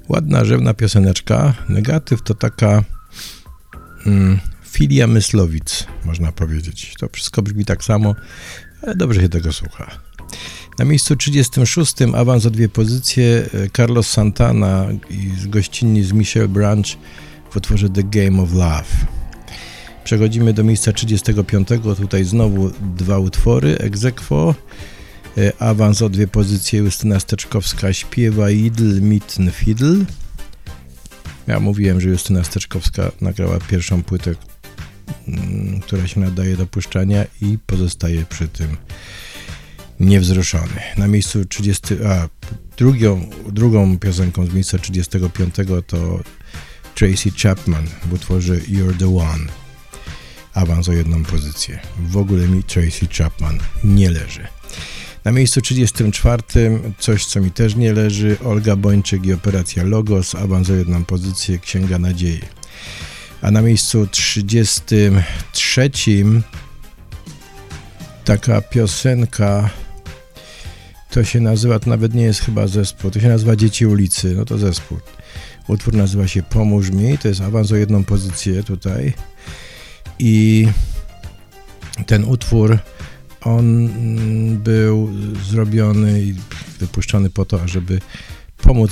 Ładna, rzewna pioseneczka. Negatyw to taka filia Myslowic, można powiedzieć. To wszystko brzmi tak samo, ale dobrze się tego słucha. Na miejscu 36 awans o 2 pozycje Carlos Santana z gościnni z Michelle Branch w utworze The Game of Love. Przechodzimy do miejsca 35. Tutaj znowu 2 utwory. Ex aequo, awans o 2 pozycje Justyna Steczkowska śpiewa Idl mit'n Fidl. Ja mówiłem, że Justyna Steczkowska nagrała pierwszą płytę, która się nadaje do puszczania i pozostaje przy tym niewzruszony. Na miejscu drugą piosenką z miejsca 35 to Tracy Chapman w utworze You're the One. Awans o 1 pozycję. W ogóle mi Tracy Chapman nie leży. Na miejscu 34 coś, co mi też nie leży, Olga Bończyk i Operacja Logos, awans o 1 pozycję, Księga Nadziei. A na miejscu 33 taka piosenka, to się nazywa, to nawet nie jest chyba zespół, to się nazywa Dzieci ulicy, no to zespół. Utwór nazywa się Pomóż mi, to jest awans o 1 pozycję tutaj. I ten utwór, on był zrobiony i wypuszczony po to, ażeby pomóc